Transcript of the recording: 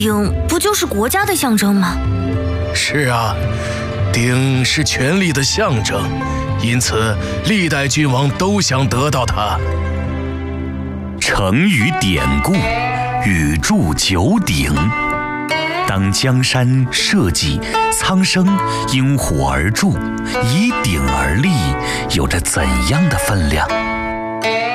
鼎不就是国家的象征吗？ 是啊，鼎是权力的象征，因此历代君王都想得到它。 成语典故：宇铸九鼎。当江山社稷、苍生因火而铸，以鼎而立，有着怎样的分量？